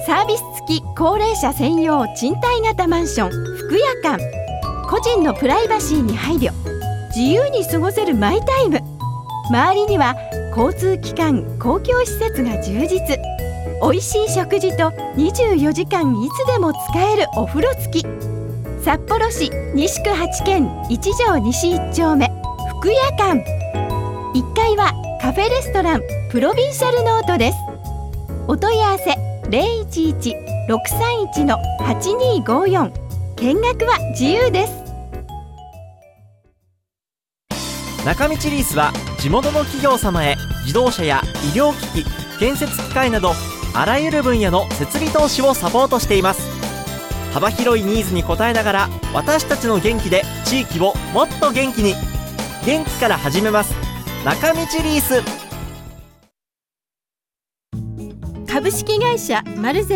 サービス付き高齢者専用賃貸型マンション福屋館。個人のプライバシーに配慮、自由に過ごせるマイタイム。周りには交通機関、公共施設が充実。おいしい食事と24時間いつでも使えるお風呂付き。札幌市西区8軒一条西1丁目福屋館。1階はカフェレストランプロビンシャルノートです。お問い合わせ011-631-8254。見学は自由です。 中道リースは地元の企業様へ自動車や医療機器、建設機械などあらゆる分野の設備投資をサポートしています。幅広いニーズに応えながら、私たちの元気で地域をもっと元気に。元気から始めます。中道リース。 株式会社マルゼ